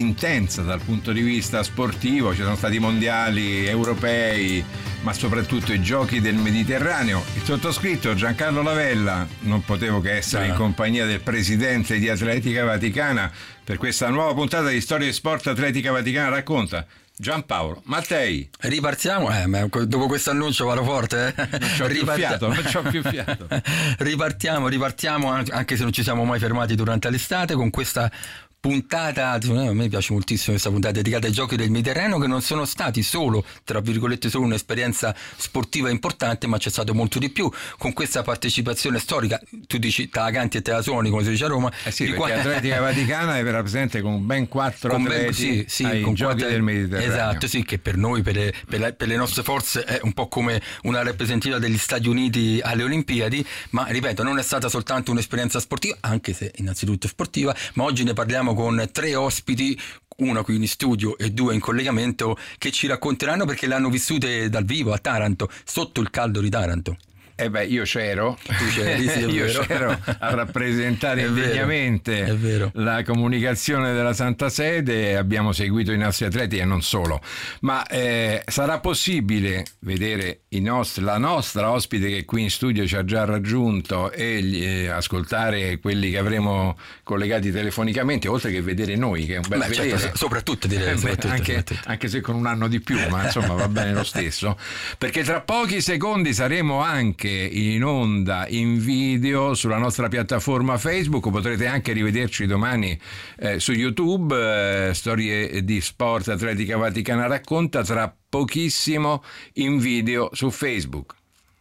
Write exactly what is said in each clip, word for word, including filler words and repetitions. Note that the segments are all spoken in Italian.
intensa dal punto di vista sportivo. Ci sono stati mondiali, europei, ma soprattutto i giochi del Mediterraneo. Il sottoscritto Giancarlo Lavella, non potevo che essere in compagnia del presidente di Atletica Vaticana per questa nuova puntata di Storia e Sport. Atletica Vaticana racconta. Giampaolo Mattei. Ripartiamo, eh, ma dopo questo annuncio vado forte, eh? Non c'ho più fiato, non c'ho più fiato. ripartiamo, ripartiamo anche se non ci siamo mai fermati durante l'estate con questa puntata. A me piace moltissimo questa puntata dedicata ai giochi del Mediterraneo, che non sono stati solo, tra virgolette, solo un'esperienza sportiva importante, ma c'è stato molto di più con questa partecipazione storica. Tu dici te la canti e te la suoni, come si dice a Roma. Eh sì, perché qua... Atletica Vaticana era presente con ben quattro con atleti ben, sì, sì, ai con giochi quattro... del Mediterraneo. Esatto, sì, che per noi, per le, per, le, per le nostre forze è un po' come una rappresentativa degli Stati Uniti alle Olimpiadi, ma ripeto, non è stata soltanto un'esperienza sportiva, anche se innanzitutto sportiva, ma oggi ne parliamo con tre ospiti, uno qui in studio e due in collegamento, che ci racconteranno perché le hanno vissute dal vivo a Taranto, sotto il caldo di Taranto. Eh beh, io c'ero, tu c'eri, sì, io vero. c'ero a rappresentare indegnamente è vero. la comunicazione della Santa Sede, abbiamo seguito i nostri atleti e non solo, ma eh, sarà possibile vedere i nostri, la nostra ospite che qui in studio ci ha già raggiunto e gli, eh, ascoltare quelli che avremo collegati telefonicamente, oltre che vedere noi, che è un bel beh, vedere. Certo, soprattutto direi, eh beh, soprattutto, anche, soprattutto. anche se con un anno di più, ma insomma va bene lo stesso, perché tra pochi secondi saremo anche in onda in video sulla nostra piattaforma Facebook. Potrete anche rivederci domani eh, su YouTube, eh, Storie di Sport Atletica Vaticana racconta, tra pochissimo in video su Facebook.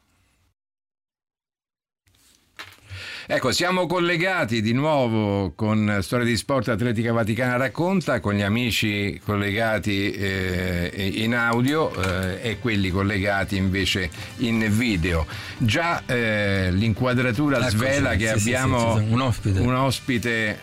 Ecco, siamo collegati di nuovo con Storia di Sport Atletica Vaticana racconta, con gli amici collegati eh, in audio eh, e quelli collegati invece in video. Già eh, l'inquadratura ecco, svela sì, che sì, abbiamo sì, sì, sì, un ospite. Un ospite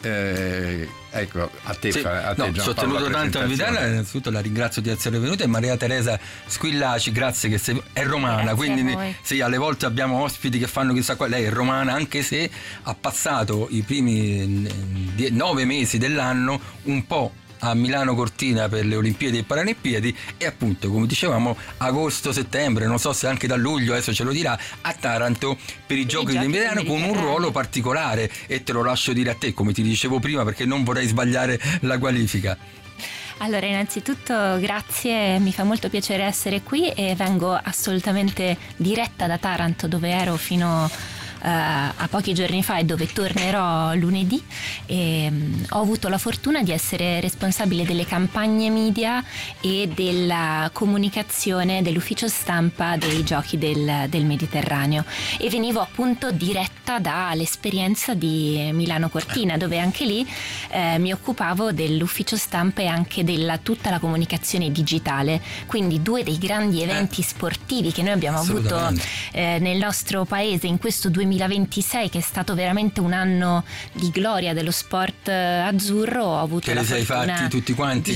eh, ecco, a te, sì, a te no, ci ho tenuto tanto a invitarla, innanzitutto la ringrazio di essere venuta, e Maria Teresa Squillaci, grazie, che sei, è romana, grazie, quindi sì, alle volte abbiamo ospiti che fanno chissà qua, lei è romana, anche se ha passato i primi nove mesi dell'anno un po' a Milano Cortina per le Olimpiadi e Paralimpiadi, e appunto, come dicevamo, agosto-settembre, non so se anche da luglio, adesso ce lo dirà, a Taranto per i Giochi del Mediterraneo, con un ruolo particolare, e te lo lascio dire a te, come ti dicevo prima, perché non vorrei sbagliare la qualifica. Allora, innanzitutto grazie, mi fa molto piacere essere qui e vengo assolutamente diretta da Taranto, dove ero fino Uh, a pochi giorni fa e dove tornerò lunedì, e um, ho avuto la fortuna di essere responsabile delle campagne media e della comunicazione dell'ufficio stampa dei Giochi del, del Mediterraneo, e venivo appunto diretta dall'esperienza di Milano Cortina, dove anche lì eh, mi occupavo dell'ufficio stampa e anche della tutta la comunicazione digitale, quindi due dei grandi eventi eh. sportivi che noi abbiamo avuto eh, nel nostro paese in questo duemilaventisei, che è stato veramente un anno di gloria dello sport azzurro. Ho avuto che la sei fortuna fatti tutti quanti di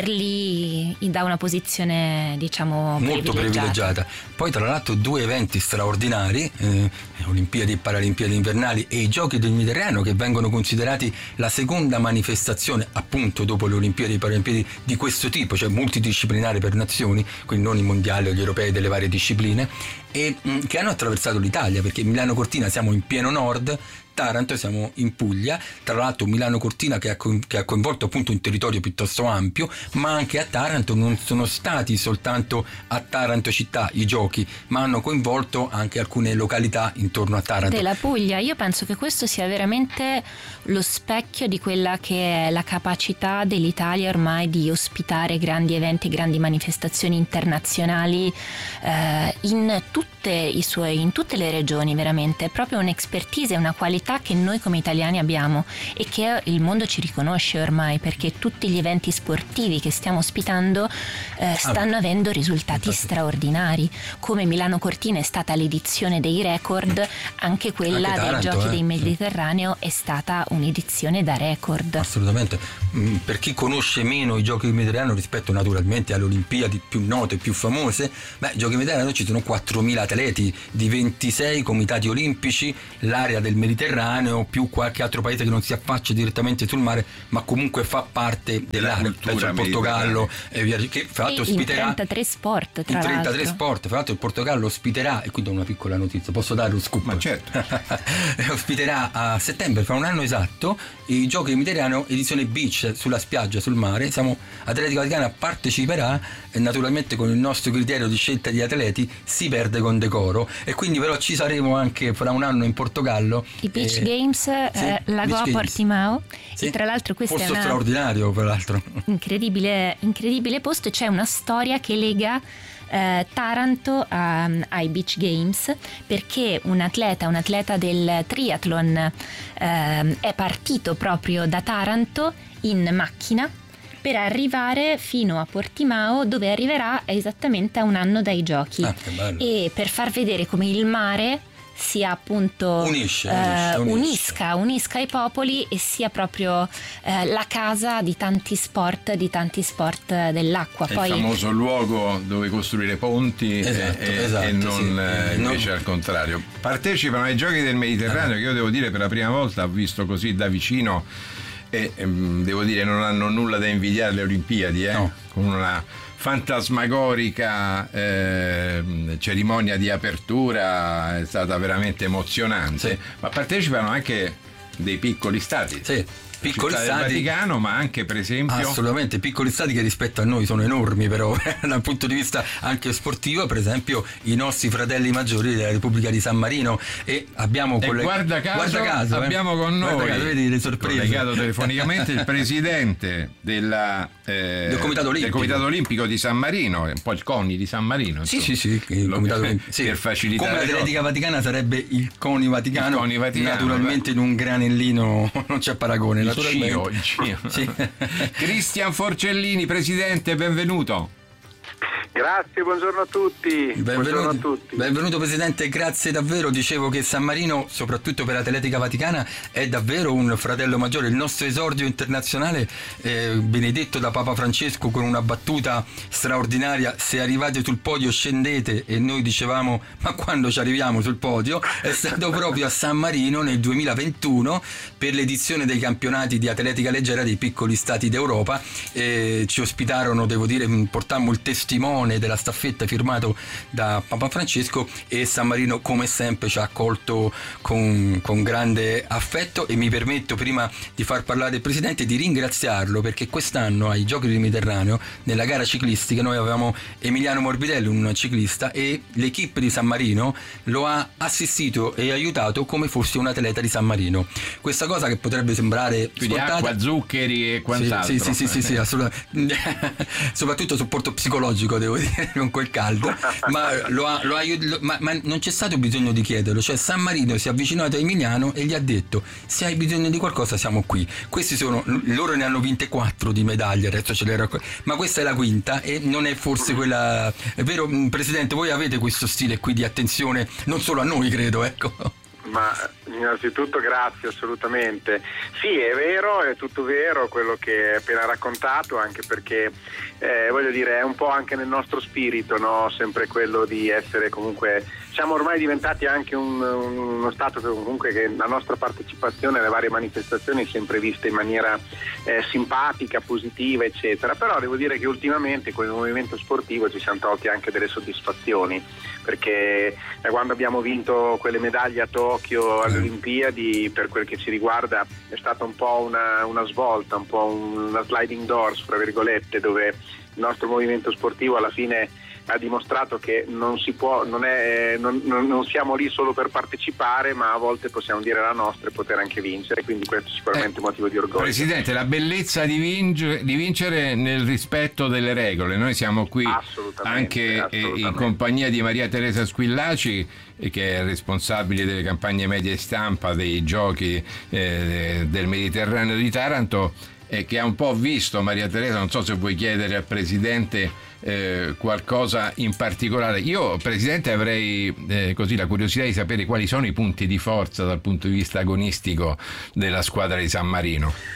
viverli da una posizione, diciamo, molto privilegiata. privilegiata. Poi tra l'altro due eventi straordinari, eh, Olimpiadi e Paralimpiadi invernali e i Giochi del Mediterraneo, che vengono considerati la seconda manifestazione, appunto dopo le Olimpiadi e i Paralimpiadi, di questo tipo, cioè multidisciplinare per nazioni, quindi non i mondiali o gli europei delle varie discipline, e mh, che hanno attraversato l'Italia, perché Milano Cortina siamo in pieno nord, Taranto siamo in Puglia, tra l'altro Milano Cortina che ha, co- che ha coinvolto appunto un territorio piuttosto ampio, ma anche a Taranto non sono stati soltanto a Taranto città i giochi, ma hanno coinvolto anche alcune località intorno a Taranto. Della Puglia. Io penso che questo sia veramente lo specchio di quella che è la capacità dell'Italia ormai di ospitare grandi eventi, grandi manifestazioni internazionali eh, in tutte i suoi, in tutte le regioni, veramente. È proprio un'expertise, una qualità che noi come italiani abbiamo e che il mondo ci riconosce ormai, perché tutti gli eventi sportivi che stiamo ospitando eh, stanno ah, avendo risultati infatti. straordinari. Come Milano Cortina è stata l'edizione dei record, anche quella anche Taranto, dei Giochi eh, del Mediterraneo sì. è stata un'edizione da record. Assolutamente. Per chi conosce meno i Giochi del Mediterraneo rispetto naturalmente alle Olimpiadi più note, più famose, beh, i Giochi del Mediterraneo ci sono quattromila atleti di ventisei comitati olimpici, l'area del Mediterraneo Mediterraneo più qualche altro paese che non si affaccia direttamente sul mare, ma comunque fa parte dell'area. Penso al Portogallo, e via, che fra l'altro ospiterà in trentatré sport, tra in trentatré l'altro. sport. Fra l'altro il Portogallo ospiterà, e qui do una piccola notizia, posso dare lo scoop? Ma certo. Ospiterà a settembre, fra un anno esatto, i Giochi del Mediterraneo edizione beach, sulla spiaggia, sul mare. Siamo Atletica Vaticana parteciperà, e naturalmente con il nostro criterio di scelta di atleti si perde con decoro, e quindi però ci saremo anche fra un anno in Portogallo. I Beach eh, Games, sì, eh, Lagoa Beach Games. Portimao, Sì. e tra l'altro questo posto è una straordinario, tra l'altro. incredibile, incredibile posto. C'è una storia che lega eh, Taranto a- ai Beach Games, perché un atleta, un atleta del triathlon ehm, è partito proprio da Taranto in macchina per arrivare fino a Portimao, dove arriverà esattamente a un anno dai giochi. Ah, che bello. E per far vedere come il mare sia appunto Unisce, eh, unisce, unisce. unisca, unisca i popoli, e sia proprio eh, la casa di tanti sport, di tanti sport dell'acqua. È Poi il famoso luogo dove costruire ponti, Esatto, e, e- esatto, e non sì. eh, invece Non- al contrario. Partecipano ai Giochi del Mediterraneo, che io devo dire per la prima volta ho visto così da vicino, e ehm, devo dire non hanno nulla da invidiare alle Olimpiadi, eh? No. Con una fantasmagorica ehm, cerimonia di apertura, è stata veramente emozionante. Sì. Ma partecipano anche dei piccoli stati. Sì, piccoli Città del stati. Vaticano, ma anche per esempio Assolutamente, piccoli stati che rispetto a noi sono enormi, però dal punto di vista anche sportivo, per esempio i nostri fratelli maggiori della Repubblica di San Marino, e abbiamo E colleg- guarda caso, guarda caso, eh. abbiamo con noi, Guarda caso, vedi le sorprese. collegato telefonicamente, il presidente della, eh, Del Comitato Olimpico. del Comitato Olimpico di San Marino, un po' il CONI di San Marino. Sì, insomma. sì, sì, il Lo- Comitato Olimpico. Sì. per facilitare Come le l'Atletica cose. Vaticana sarebbe il CONI Vaticano, Il CONI Vaticano, naturalmente in un granellino non c'è paragone, Il naturalmente. C I O, il C I O. Sì. Cristian Forcellini, presidente, benvenuto. Grazie, buongiorno a tutti. Buongiorno a Benvenuto, tutti. benvenuto Presidente, grazie davvero. Dicevo che San Marino, soprattutto per Atletica Vaticana, è davvero un fratello maggiore. Il nostro esordio internazionale, eh, benedetto da Papa Francesco, con una battuta straordinaria: se arrivate sul podio scendete, e noi dicevamo ma quando ci arriviamo sul podio, è stato proprio a San Marino nel duemilaventuno per l'edizione dei campionati di atletica leggera dei piccoli stati d'Europa. Eh, ci ospitarono, devo dire, portammo il testimone della staffetta firmato da Papa Francesco, e San Marino come sempre ci ha accolto con, con grande affetto. E mi permetto, prima di far parlare il Presidente, di ringraziarlo, perché quest'anno ai Giochi del Mediterraneo, nella gara ciclistica, noi avevamo Emiliano Morbidelli, un ciclista, e l'equipe di San Marino lo ha assistito e aiutato come fosse un atleta di San Marino. Questa cosa che potrebbe sembrare Quindi scontata, acqua, zuccheri e quant'altro. sì, sì, sì, sì, sì, assolutamente. Soprattutto supporto psicologico, devo dire, con quel caldo, ma, lo ha, lo ha, lo- ma, ma non c'è stato bisogno di chiederlo. Cioè San Marino si è avvicinato a Emiliano e gli ha detto: se hai bisogno di qualcosa siamo qui. Questi sono, loro ne hanno vinte quattro di medaglie, adesso ce le raccol- ma questa è la quinta, e non è forse quella. È vero, Presidente, voi avete questo stile qui di attenzione non solo a noi, credo, ecco. Ma innanzitutto grazie, assolutamente. Sì, è vero, è tutto vero quello che hai appena raccontato, anche perché eh, voglio dire, è un po' anche nel nostro spirito, no? Sempre quello di essere comunque, siamo ormai diventati anche un, uno stato che comunque che la nostra partecipazione alle varie manifestazioni è sempre vista in maniera eh, simpatica, positiva, eccetera. Però devo dire che ultimamente con il movimento sportivo ci siamo tolti anche delle soddisfazioni, perché da quando abbiamo vinto quelle medaglie a Tokyo alle Olimpiadi, per quel che ci riguarda è stata un po' una, una svolta, un po' una sliding doors, fra virgolette, dove il nostro movimento sportivo alla fine ha dimostrato che non si può, non, è, non, non, non siamo lì solo per partecipare, ma a volte possiamo dire la nostra e poter anche vincere, quindi questo è sicuramente un motivo di orgoglio. Presidente, la bellezza di vincere, di vincere nel rispetto delle regole. Noi siamo qui anche assolutamente. in compagnia di Maria Teresa Squillaci, che è responsabile delle campagne media e stampa dei Giochi eh, del Mediterraneo di Taranto, e che ha un po' visto, Maria Teresa, non so se vuoi chiedere al Presidente eh, qualcosa in particolare. Io, Presidente, avrei eh, così la curiosità di sapere quali sono i punti di forza dal punto di vista agonistico della squadra di San Marino.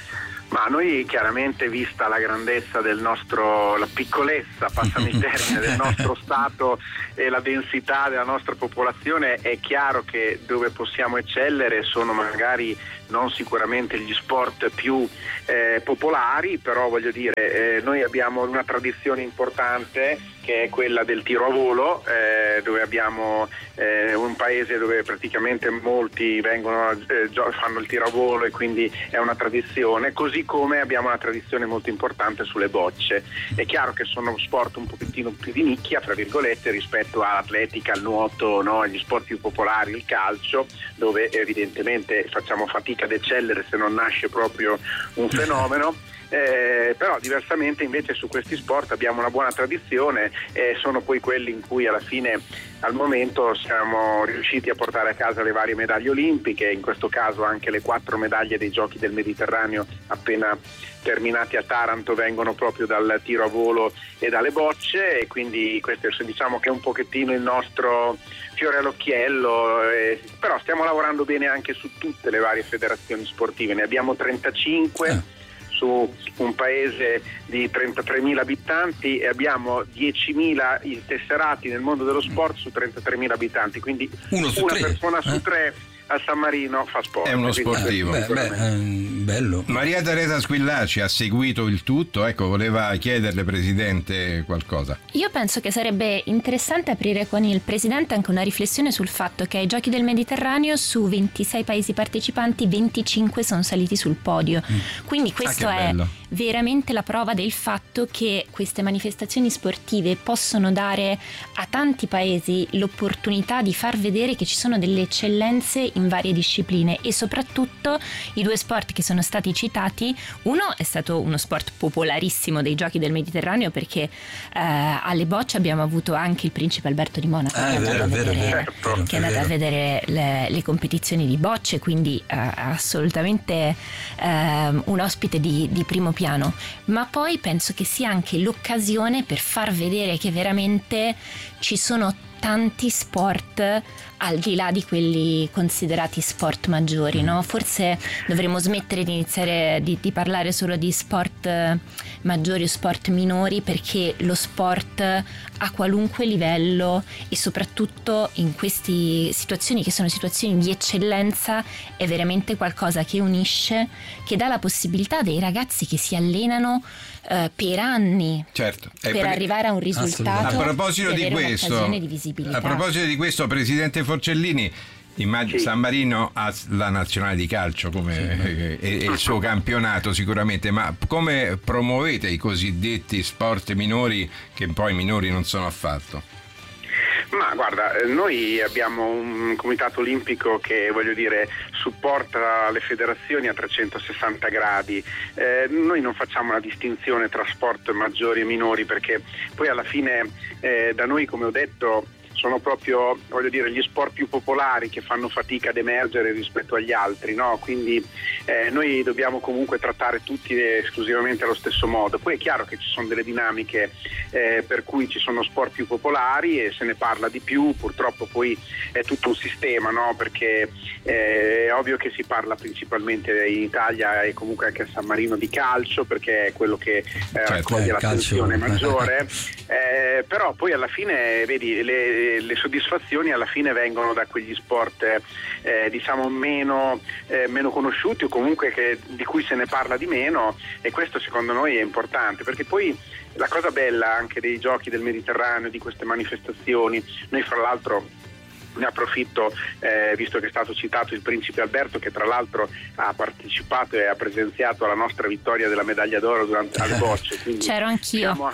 Ma noi chiaramente, vista la grandezza del nostro, la piccolezza, passami il termine, del nostro Stato e la densità della nostra popolazione, è chiaro che dove possiamo eccellere sono magari non sicuramente gli sport più eh, popolari, però voglio dire, eh, noi abbiamo una tradizione importante che è quella del tiro a volo, eh, dove abbiamo eh, un paese dove praticamente molti vengono, eh, fanno il tiro a volo e quindi è una tradizione, così come abbiamo una tradizione molto importante sulle bocce. È chiaro che sono sport un pochettino più di nicchia, fra virgolette, rispetto all'atletica, al nuoto, no? Agli sport più popolari, il calcio, dove evidentemente facciamo fatica ad eccellere se non nasce proprio un fenomeno. Eh, però diversamente invece su questi sport abbiamo una buona tradizione e sono poi quelli in cui alla fine al momento siamo riusciti a portare a casa le varie medaglie olimpiche, in questo caso anche le quattro medaglie dei Giochi del Mediterraneo appena terminati a Taranto vengono proprio dal tiro a volo e dalle bocce, e quindi questo diciamo che è un pochettino il nostro fiore all'occhiello, eh, però stiamo lavorando bene anche su tutte le varie federazioni sportive, ne abbiamo trentacinque eh. su un paese di trentatremila abitanti e abbiamo diecimila tesserati nel mondo dello sport su trentatremila abitanti, quindi Uno su una tre, persona eh? su tre a San Marino fa sport. È uno sportivo. Beh, beh, ehm, bello. Maria Teresa Squillaci ha seguito il tutto, ecco, voleva chiederle, Presidente, qualcosa. Io penso che sarebbe interessante aprire con il Presidente anche una riflessione sul fatto che ai Giochi del Mediterraneo su ventisei paesi partecipanti venticinque sono saliti sul podio, mm. quindi questo ah, è bello. veramente la prova del fatto che queste manifestazioni sportive possono dare a tanti paesi l'opportunità di far vedere che ci sono delle eccellenze in varie discipline, e soprattutto i due sport che sono stati citati, uno è stato uno sport popolarissimo dei Giochi del Mediterraneo perché eh, alle bocce abbiamo avuto anche il principe Alberto di Monaco ah, che è vero, andato vero, a vedere, vero, che è andato a vedere le, le competizioni di bocce, quindi eh, assolutamente eh, un ospite di, di primo piano. Ma poi penso che sia anche l'occasione per far vedere che veramente ci sono tanti sport al di là di quelli considerati sport maggiori, no? Forse dovremmo smettere di iniziare di, di parlare solo di sport maggiori o sport minori, perché lo sport a qualunque livello e soprattutto in queste situazioni che sono situazioni di eccellenza è veramente qualcosa che unisce, che dà la possibilità dei ragazzi che si allenano Uh, per anni, certo. per per arrivare a un risultato. A proposito di questo, di a proposito di questo, Presidente Forcellini, immagino sì. San Marino ha la nazionale di calcio come sì. e, e il suo campionato sicuramente, ma come promuovete i cosiddetti sport minori che poi minori non sono affatto? Ma guarda, noi abbiamo un comitato olimpico che, voglio dire, supporta le federazioni a trecentosessanta gradi. Eh, noi non facciamo una distinzione tra sport maggiori e minori, perché poi alla fine eh, da noi, come ho detto, sono proprio, voglio dire, gli sport più popolari che fanno fatica ad emergere rispetto agli altri, no? Quindi eh, noi dobbiamo comunque trattare tutti esclusivamente allo stesso modo. Poi è chiaro che ci sono delle dinamiche eh, per cui ci sono sport più popolari e se ne parla di più, purtroppo poi è tutto un sistema, no? Perché eh, è ovvio che si parla principalmente in Italia e comunque anche a San Marino di calcio, perché è quello che eh, raccoglie l'attenzione maggiore, eh, però poi alla fine, vedi, le le soddisfazioni alla fine vengono da quegli sport eh, diciamo meno, eh, meno conosciuti o comunque che, di cui se ne parla di meno, e questo secondo noi è importante, perché poi la cosa bella anche dei Giochi del Mediterraneo, di queste manifestazioni, noi fra l'altro ne approfitto, eh, visto che è stato citato il principe Alberto, che tra l'altro ha partecipato e ha presenziato alla nostra vittoria della medaglia d'oro durante le bocce. C'ero anch'io. Siamo,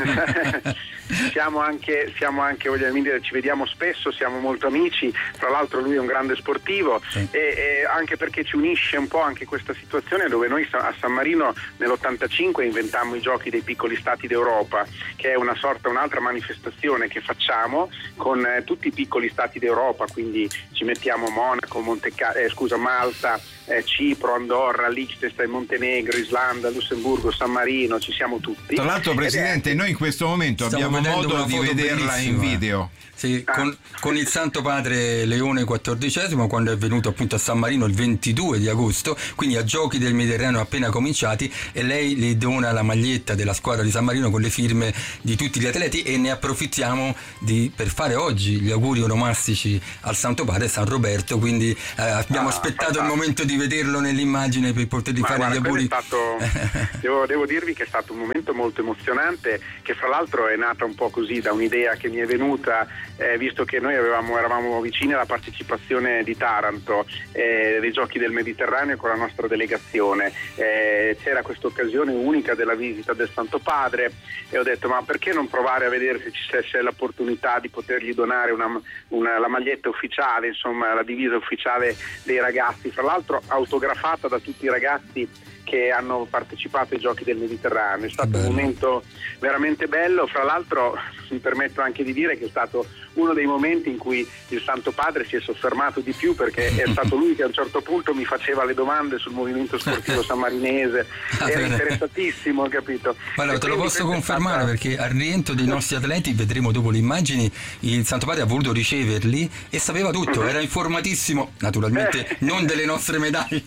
siamo anche, siamo anche voglio dire, ci vediamo spesso, siamo molto amici, tra l'altro lui è un grande sportivo, sì. e, e anche perché ci unisce un po' anche questa situazione dove noi a San Marino nell'ottantacinque inventammo i Giochi dei piccoli stati d'Europa, che è una sorta, un'altra manifestazione che facciamo con eh, tutti i piccoli stati d'Europa Europa, quindi ci mettiamo Monaco, Monte Ca- eh, scusa, Malta, eh, Cipro, Andorra, Liechtenstein, Montenegro, Islanda, Lussemburgo, San Marino, ci siamo tutti. Tra l'altro, Presidente, noi in questo momento abbiamo modo di vederla in video. Sì, con, con il Santo Padre Leone quattordicesimo, quando è venuto appunto a San Marino il ventidue di agosto, quindi a Giochi del Mediterraneo appena cominciati, e lei le dona la maglietta della squadra di San Marino con le firme di tutti gli atleti, e ne approfittiamo di, per fare oggi gli auguri onomastici al Santo Padre San Roberto, quindi eh, abbiamo ah, aspettato fantastico. il momento di vederlo nell'immagine per potergli Ma fare guarda, gli auguri. È stato, devo, devo dirvi che è stato un momento molto emozionante, che fra l'altro è nata un po' così da un'idea che mi è venuta, eh, visto che noi avevamo, eravamo vicini alla partecipazione di Taranto eh, dei Giochi del Mediterraneo con la nostra delegazione. Eh, c'era questa occasione unica della visita del Santo Padre e ho detto: ma perché non provare a vedere se ci c'è l'opportunità di potergli donare una, una, la maglietta ufficiale, insomma la divisa ufficiale dei ragazzi, fra l'altro autografata da tutti i ragazzi che hanno partecipato ai Giochi del Mediterraneo. È stato un momento veramente bello, fra l'altro mi permetto anche di dire che è stato uno dei momenti in cui il Santo Padre si è soffermato di più, perché è stato lui che a un certo punto mi faceva le domande sul movimento sportivo sammarinese, era interessatissimo, capito? Guarda, te lo posso confermare, stata... perché al rientro dei nostri atleti, vedremo dopo le immagini, il Santo Padre ha voluto riceverli e sapeva tutto, era informatissimo, naturalmente non delle nostre medaglie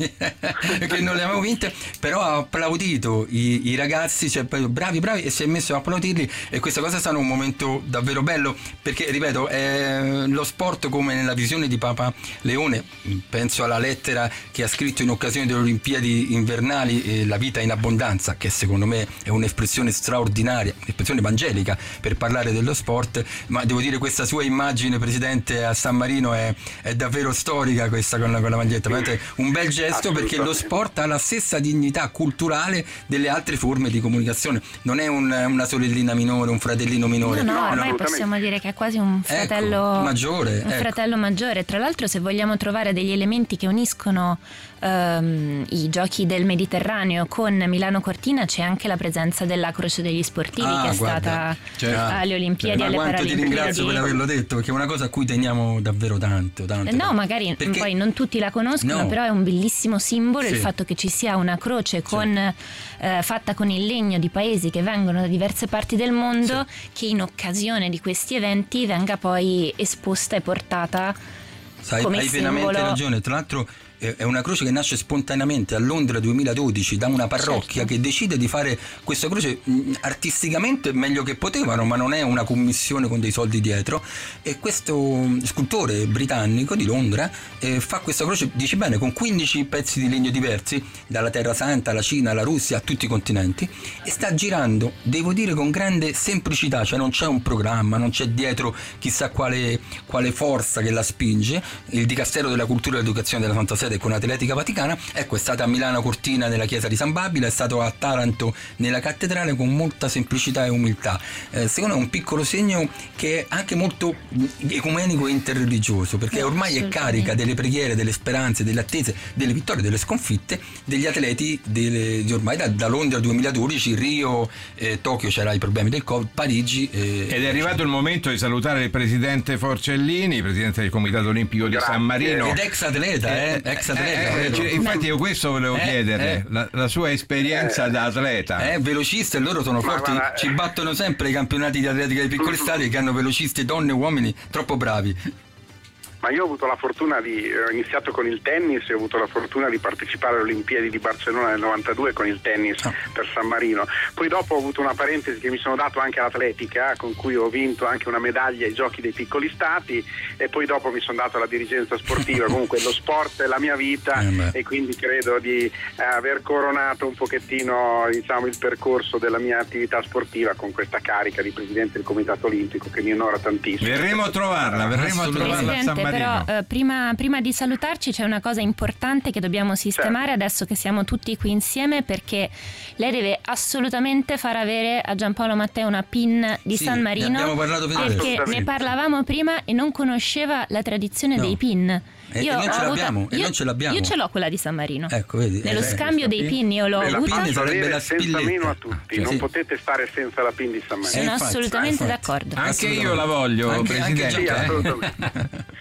che non le avevamo vinte, però ha applaudito i, i ragazzi, cioè bravi bravi, e si è messo a applaudirli, e questa cosa è stato un momento davvero bello, perché ripeto, è lo sport come nella visione di Papa Leone. Penso alla lettera che ha scritto in occasione delle Olimpiadi invernali, eh, La vita in abbondanza, che secondo me è un'espressione straordinaria, un'espressione evangelica per parlare dello sport, ma devo dire questa sua immagine, Presidente, a San Marino è, è davvero storica, questa con la, con la maglietta, un bel gesto, perché lo sport ha la stessa dignità culturale delle altre forme di comunicazione, non è un, una sorellina minore, un fratellino minore. No, no, ormai possiamo dire che è quasi un fratello ecco, maggiore, un ecco. fratello maggiore. Tra l'altro, se vogliamo trovare degli elementi che uniscono um, i Giochi del Mediterraneo con Milano Cortina, c'è anche la presenza della Croce degli Sportivi, ah, che è guarda, stata cioè, alle Olimpiadi e alle Paralimpiadi. Ti ringrazio per averlo detto, perché è una cosa a cui teniamo davvero tanto, tanto. No, magari perché... poi non tutti la conoscono, no. Però è un bellissimo simbolo, sì. Il fatto che ci sia una croce con, sì. eh, fatta con il legno di paesi che vengono da diverse parti del mondo, sì. Che in occasione di questi eventi venga poi esposta e portata. Sai, come hai simbolo. Pienamente ragione. Tra l'altro è una croce che nasce spontaneamente a Londra duemiladodici da una parrocchia, certo. Che decide di fare questa croce artisticamente meglio che potevano, ma non è una commissione con dei soldi dietro, e questo scultore britannico di Londra eh, fa questa croce, dice bene, con quindici pezzi di legno diversi, dalla Terra Santa alla Cina alla Russia a tutti i continenti, e sta girando, devo dire, con grande semplicità, cioè non c'è un programma, non c'è dietro chissà quale, quale forza che la spinge. Il Dicastero della Cultura e dell'Educazione della Santa Sede con Atletica Vaticana, ecco, è stata a Milano Cortina nella chiesa di San Babila, è stato a Taranto nella cattedrale, con molta semplicità e umiltà. Eh, secondo me è un piccolo segno che è anche molto ecumenico e interreligioso, perché ormai è carica delle preghiere, delle speranze, delle attese, delle vittorie, delle sconfitte degli atleti delle, di ormai da, da Londra duemiladodici, Rio, eh, Tokyo c'era i problemi del Covid, Parigi eh, ed è arrivato il momento di salutare il presidente Forcellini, presidente del Comitato Olimpico di San Marino ed ex atleta, eh, eh Eh, eh, infatti io questo volevo eh, chiedere eh, la, la sua esperienza eh, da atleta. È eh, velocista, e loro sono forti, ma, ma, ci battono sempre i campionati di atletica dei piccoli stadi, che hanno velocisti donne e uomini troppo bravi. Ma io ho avuto la fortuna di, ho iniziato con il tennis e ho avuto la fortuna di partecipare alle Olimpiadi di Barcellona nel novantadue con il tennis oh. per San Marino. Poi dopo ho avuto una parentesi che mi sono dato anche all'atletica, con cui ho vinto anche una medaglia ai Giochi dei piccoli stati, e poi dopo mi sono dato alla dirigenza sportiva. Comunque lo sport è la mia vita eh e quindi credo di eh, aver coronato un pochettino, diciamo, il percorso della mia attività sportiva con questa carica di presidente del Comitato Olimpico, che mi onora tantissimo. Verremo a trovarla, verremo a trovarla a San Marino. Però eh, prima, prima di salutarci c'è una cosa importante che dobbiamo sistemare, certo. Adesso che siamo tutti qui insieme, perché lei deve assolutamente far avere a Giampaolo Mattei una pin di sì, San Marino, ne abbiamo parlato perché ne parlavamo prima e non conosceva la tradizione no. dei pin. E, io e, non ce l'abbiamo, io, e non ce l'abbiamo. Io ce l'ho quella di San Marino. Ecco, vedi, nello eh, scambio dei pin io l'ho la avuta. Pin sarebbe la senza meno a tutti, cioè, non sì. potete stare senza la pin di San Marino. Sono eh, infatti, assolutamente infatti. d'accordo. Anche io la voglio, anche, Presidente. Anche sì, assolutamente.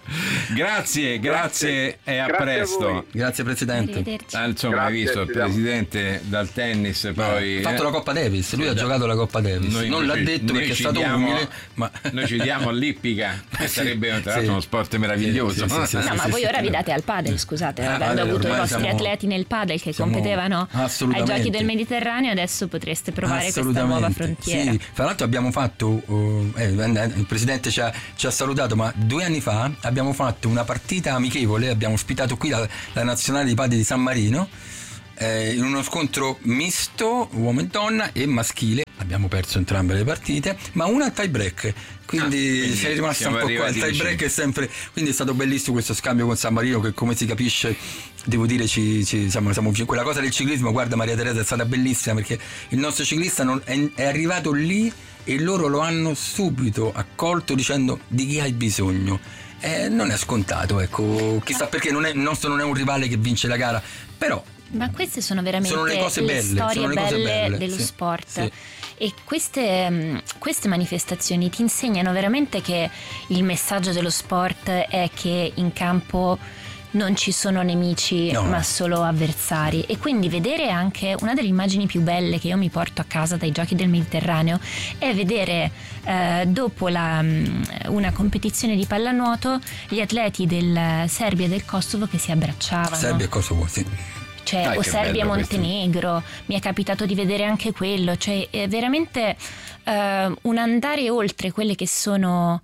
Grazie, grazie e a Grazie presto. a Grazie Presidente. Ah, insomma, hai Grazie, visto il ci siamo. presidente dal tennis, poi Ha fatto eh, la Coppa Davis, lui ha da- giocato la Coppa Davis. noi Non l'ha ci- detto noi perché è ci stato diamo- umile, ma noi ci diamo all'ippica, che Sì, sarebbe tra l'altro sì. uno sport meraviglioso. Sì, sì, sì, No, sì, ma sì, voi sì, ora sì. vi date al padel, scusate, Ah, avendo padel, avuto i ormai vostri siamo- atleti nel padel che siamo- competevano ai assolutamente. Giochi del Mediterraneo, adesso potreste provare questa nuova assolutamente. frontiera. Sì, fra l'altro abbiamo fatto, uh, eh, il Presidente ci ha, ci ha salutato, ma due anni fa abbiamo fatto una partita amichevole, abbiamo ospitato qui la, la nazionale di padel di San Marino, eh, in uno scontro misto, uomo e donna e maschile. Abbiamo perso entrambe le partite, ma una a tie break. Quindi, Ah, quindi sei rimasta siamo un po' qua. Il arrivati tie break vicini. è sempre. Quindi è stato bellissimo questo scambio con San Marino, che come si capisce, devo dire, ci, ci, siamo, siamo, quella cosa del ciclismo, guarda, Maria Teresa, è stata bellissima, perché il nostro ciclista non, è, è arrivato lì e loro lo hanno subito accolto dicendo: di chi hai bisogno? Eh, non è scontato, ecco, chissà perché non è, il nostro non è un rivale che vince la gara, però Ma queste sono veramente Sono le cose belle, storie sono le cose belle, belle, dello sì, sport. sì. E queste, mh, queste manifestazioni ti insegnano veramente che il messaggio dello sport è che in campo non ci sono nemici, No. ma solo avversari. E quindi vedere anche una delle immagini più belle che io mi porto a casa dai Giochi del Mediterraneo è vedere eh, dopo la, mh, una competizione di pallanuoto gli atleti del Serbia e del Kosovo che si abbracciavano. Serbia e Kosovo, sì. Cioè, Dai, o che Serbia e bello questo. Montenegro, mi è capitato di vedere anche quello, cioè è veramente eh, un andare oltre quelle che sono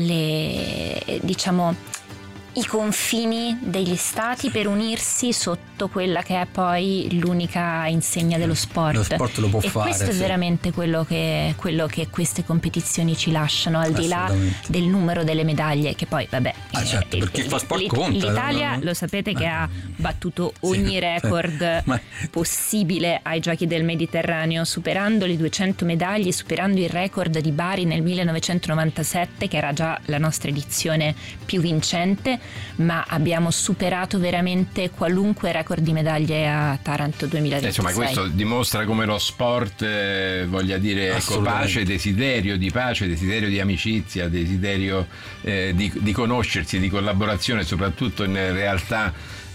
le, eh, diciamo, i confini degli stati per unirsi sotto quella che è poi l'unica insegna dello sport. Lo sport lo può e fare, questo è sì. veramente quello che, quello che queste competizioni ci lasciano, al di là Assolutamente. del numero delle medaglie, che poi vabbè, Ah, certo, per chi fa sport l'It- conta, l'Italia no? lo sapete che Eh. ha battuto ogni Sì. record Ma- possibile ai Giochi del Mediterraneo, superando le duecento medaglie, superando il record di Bari nel millenovecentonovantasette, che era già la nostra edizione più vincente, ma abbiamo superato veramente qualunque record di medaglie a Taranto Eh, duemilaventisei. Insomma, questo dimostra come lo sport eh, voglia dire ecco, Assolutamente. pace, desiderio di pace, desiderio di amicizia, desiderio eh, di, di conoscersi, di collaborazione, soprattutto in realtà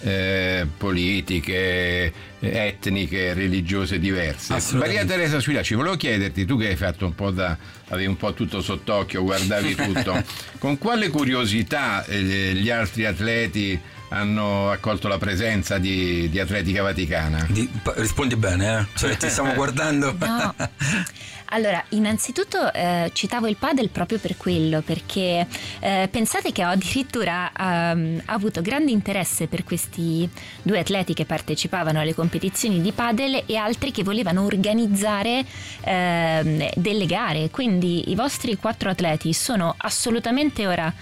eh, politiche, etniche, religiose diverse. Assolutamente. Maria Teresa Squillaci, volevo chiederti, tu che hai fatto un po' da avevi un po' tutto sott'occhio, guardavi tutto, con quale curiosità eh, gli altri atleti hanno accolto la presenza di, di Atletica Vaticana? Di- pa- rispondi bene, eh? Cioè, ti stiamo guardando. No. Allora, innanzitutto eh, citavo il padel proprio per quello, perché eh, pensate che ho addirittura ehm, avuto grande interesse per questi due atleti che partecipavano alle competizioni di padel e altri che volevano organizzare ehm, delle gare. Quindi i vostri quattro atleti sono assolutamente ora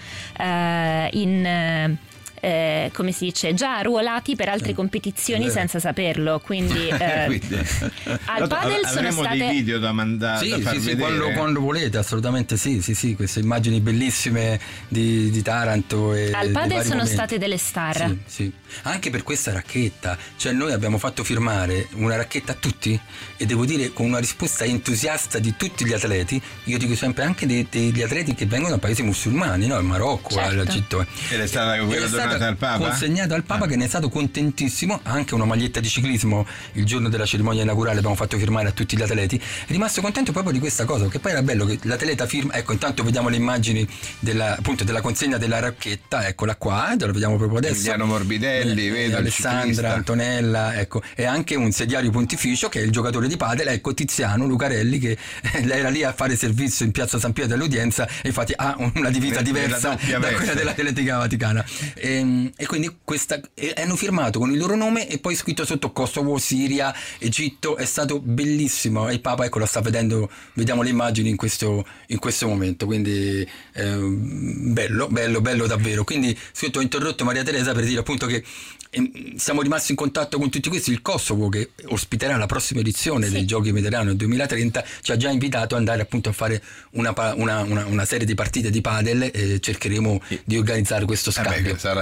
eh, in... eh, Eh, come si dice, già arruolati per altre competizioni è vero. senza saperlo, quindi, eh, Quindi, al padel sono avremo state dei video da mandare, Sì, da far sì, sì, vedere. quando, quando volete, assolutamente sì, sì, sì, queste immagini bellissime di, di Taranto e al dei padel vari sono momenti. state delle star. Sì, sì. Anche per questa racchetta, cioè noi abbiamo fatto firmare una racchetta a tutti e devo dire con una risposta entusiasta di tutti gli atleti, io dico sempre anche dei- degli atleti che vengono da paesi musulmani, no? Il Marocco, Certo. l'Egitto. Ed è stata quella Ed è stata donata al Papa? consegnata al Papa, Ah. che ne è stato contentissimo. Anche una maglietta di ciclismo il giorno della cerimonia inaugurale abbiamo fatto firmare a tutti gli atleti. È rimasto contento proprio di questa cosa, che poi era bello che l'atleta firma. Ecco, intanto vediamo le immagini della, appunto, della consegna della racchetta, eccola qua, eh, la vediamo proprio adesso. Emiliano Morbidelli, Eh, vedo il Alessandra, ciclista. Antonella, ecco, e anche un sediario pontificio che è il giocatore di padel, ecco Tiziano Lucarelli, che era lì a fare servizio in piazza San Pietro all'udienza e infatti ha una divisa Nella diversa doppia da veste. quella dell'Atletica Vaticana. E, e quindi questa, e hanno firmato con il loro nome e poi scritto sotto Kosovo, Siria, Egitto. È stato bellissimo e il Papa, ecco, lo sta vedendo, vediamo le immagini in questo, in questo momento, quindi ehm, bello, bello, bello davvero. Quindi scritto, ho interrotto Maria Teresa per dire appunto che ehm, siamo rimasti in contatto con tutti questi. Il Kosovo, che ospiterà la prossima edizione Sì. dei Giochi Mediterraneo duemilatrenta, ci ha già invitato ad andare appunto a fare una, pa- una, una, una serie di partite di padel e cercheremo di organizzare questo Eh beh, scambio. sarà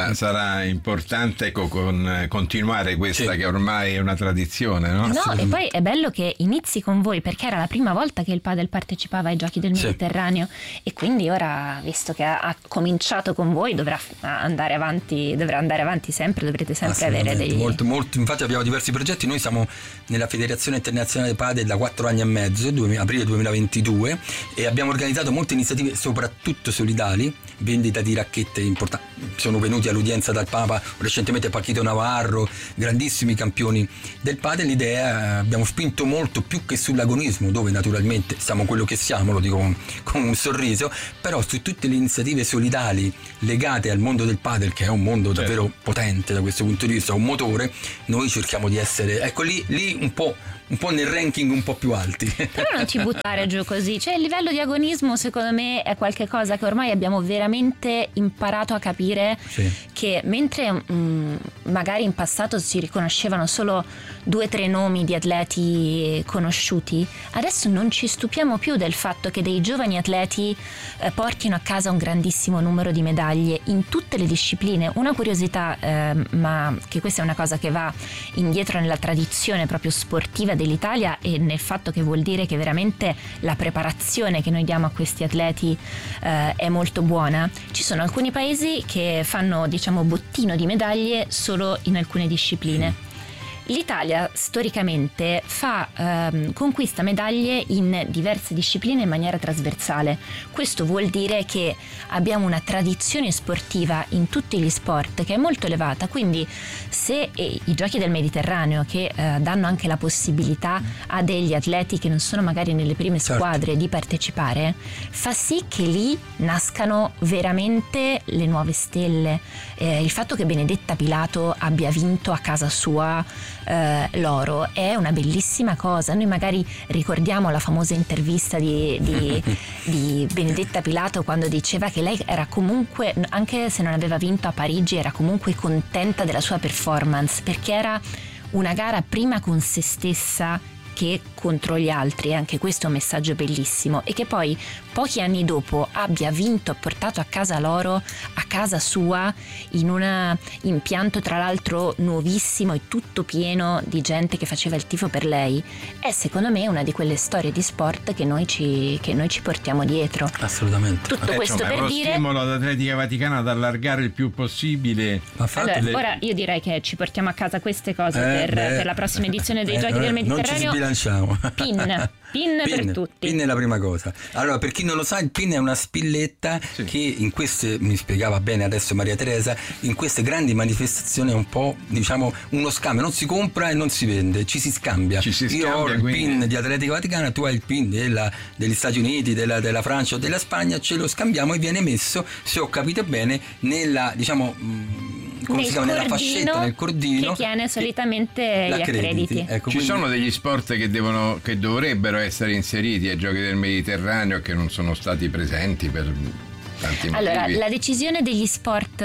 sarà, sarà importante co- con, continuare questa sì. che ormai è una tradizione, no? No, e poi è bello che inizi con voi, perché era la prima volta che il padel partecipava ai Giochi del Mediterraneo sì. e quindi ora, visto che ha, ha cominciato con voi, dovrà andare avanti, dovrà andare avanti sempre, dovrete sempre avere dei... Molto, molto, infatti abbiamo diversi progetti, noi siamo nella Federazione Internazionale Padel da quattro anni e mezzo, aprile duemilaventidue, e abbiamo organizzato molte iniziative, soprattutto solidali, vendita di racchette importanti, sono venuti all'udienza dal Papa recentemente Paquito Navarro, grandissimi campioni del padel. L'idea, abbiamo spinto molto più che sull'agonismo, dove naturalmente siamo quello che siamo, lo dico con, con un sorriso, però su tutte le iniziative solidali legate al mondo del padel, che è un mondo certo. davvero potente da questo punto di vista, un motore, noi cerchiamo di essere, ecco lì, lì un po' un po' nel ranking un po' più alti. Però non ci buttare giù così, cioè il livello di agonismo secondo me è qualcosa che ormai abbiamo veramente imparato a capire, sì. che mentre mh, magari in passato si riconoscevano solo due o tre nomi di atleti conosciuti, adesso non ci stupiamo più del fatto che dei giovani atleti eh, portino a casa un grandissimo numero di medaglie in tutte le discipline. Una curiosità, eh, ma che questa è una cosa che va indietro nella tradizione proprio sportiva dell'Italia e nel fatto che vuol dire che veramente la preparazione che noi diamo a questi atleti eh, è molto buona. Ci sono alcuni paesi che fanno, diciamo, bottino di medaglie solo in alcune discipline. L'Italia storicamente fa, ehm, conquista medaglie in diverse discipline in maniera trasversale. Questo vuol dire che abbiamo una tradizione sportiva in tutti gli sport che è molto elevata, quindi se eh, i Giochi del Mediterraneo, che eh, danno anche la possibilità a degli atleti che non sono magari nelle prime squadre certo. di partecipare, fa sì che lì nascano veramente le nuove stelle. Eh, il fatto che Benedetta Pilato abbia vinto a casa sua eh, l'oro è una bellissima cosa. Noi magari ricordiamo la famosa intervista di, di, di Benedetta Pilato quando diceva che lei era comunque, anche se non aveva vinto a Parigi, era comunque contenta della sua performance, perché era una gara prima con se stessa che contro gli altri, e anche questo è un messaggio bellissimo, e che poi pochi anni dopo abbia vinto, portato a casa l'oro a casa sua in un impianto tra l'altro nuovissimo e tutto pieno di gente che faceva il tifo per lei, è secondo me una di quelle storie di sport che noi ci, che noi ci portiamo dietro. Assolutamente. Tutto eh, questo insomma, per è uno dire stimolo ad Atletica Vaticana ad allargare il più possibile. Allora, le... ora io direi che ci portiamo a casa queste cose eh, per, per la prossima edizione dei eh, Giochi del Mediterraneo. Non ci sbilanciamo. Pin. Pin, pin per tutti. Pin è la prima cosa. Allora, per chi non lo sa, il pin è una spilletta sì. che in queste, mi spiegava bene adesso Maria Teresa, in queste grandi manifestazioni è un po', diciamo, uno scambio, non si compra e non si vende, ci si scambia. Ci si Io scambia, ho il quindi... pin di Atletica Vaticana, tu hai il pin della, degli Stati Uniti, della, della Francia o della Spagna, ce lo scambiamo e viene messo, se ho capito bene, nella, diciamo, come si chiama, nella fascetta, nel cordino che tiene solitamente gli accrediti. Ecco, ci quindi... sono degli sport che devono, che dovrebbero essere inseriti ai Giochi del Mediterraneo che non sono stati presenti per tanti motivi. Allora, la decisione degli sport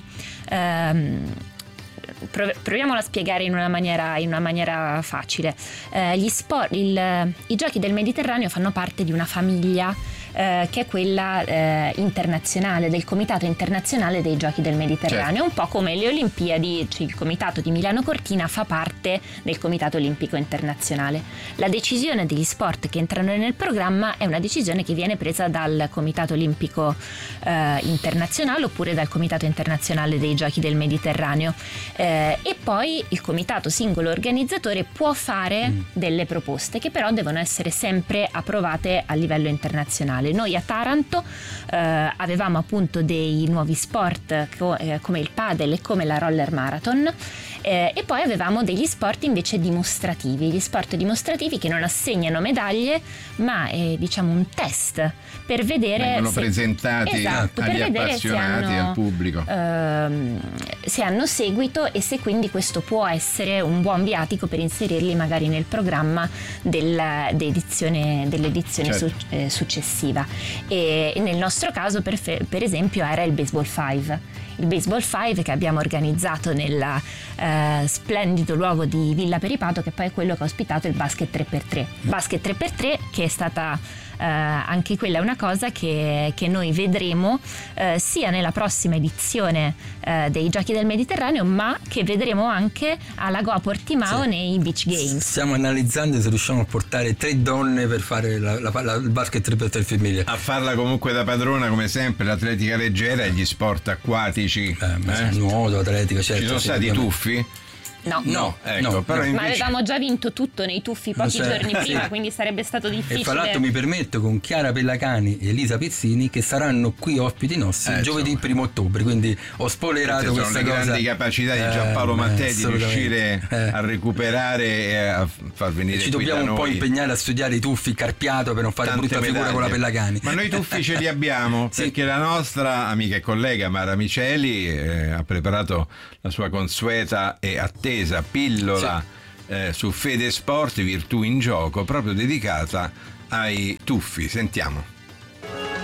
ehm, proviamola a spiegare in una maniera, in una maniera facile. Eh, gli sport, il, i Giochi del Mediterraneo fanno parte di una famiglia eh, che è quella eh, internazionale, del Comitato Internazionale dei Giochi del Mediterraneo. Certo. Un po' come le Olimpiadi, cioè il Comitato di Milano Cortina fa parte del Comitato Olimpico Internazionale. La decisione degli sport che entrano nel programma è una decisione che viene presa dal Comitato Olimpico eh, Internazionale oppure dal Comitato Internazionale dei Giochi del Mediterraneo. Eh, e poi il comitato singolo organizzatore può fare mm. delle proposte che però devono essere sempre approvate a livello internazionale. Noi a Taranto eh, avevamo appunto dei nuovi sport co- eh, come il padel e come la roller marathon eh, e poi avevamo degli sport invece dimostrativi, gli sport dimostrativi che non assegnano medaglie ma è diciamo un test per vedere vengono se, presentati esatto, agli per appassionati e al pubblico ehm, se hanno seguito e se quindi questo può essere un buon viatico per inserirli magari nel programma della, dell'edizione, dell'edizione certo. su, eh, successiva. E nel nostro caso per, per esempio era il baseball five. il Baseball cinque che abbiamo organizzato nel eh, splendido luogo di Villa Peripato, che poi è quello che ha ospitato il basket tre per tre. Basket tre per tre che è stata eh, anche quella è una cosa che, che noi vedremo eh, sia nella prossima edizione eh, dei Giochi del Mediterraneo, ma che vedremo anche alla Goa Portimao sì. nei Beach Games. Stiamo analizzando se riusciamo a portare tre donne per fare la, la, la, il basket tre per tre femminile. A farla comunque da padrona, come sempre, l'atletica leggera e gli sport acquatici. Eh, eh? Nuoto, atletica, certo. Ci sono stati tuffi? No, no, ecco, no, però no. invece... ma avevamo già vinto tutto nei tuffi pochi cioè, giorni prima, sì. quindi sarebbe stato difficile. E fra l'altro mi permetto con Chiara Pellacani e Elisa Pezzini che saranno qui ospiti nostri eh, giovedì insomma. primo ottobre, quindi ho spoilerato questa cosa. Sono le grandi capacità di Giampaolo eh, Mattei di riuscire eh. a recuperare e a far venire e ci qui dobbiamo da un noi. po' impegnare a studiare i tuffi Carpiato per non fare Tante brutta medaglie. figura con la Pellacani. Ma noi tuffi ce li abbiamo sì. perché la nostra amica e collega Mara Miceli eh, ha preparato la sua consueta e attesa pillola sì. Eh, su Fede Sport, Virtù in Gioco, proprio dedicata ai tuffi. Sentiamo.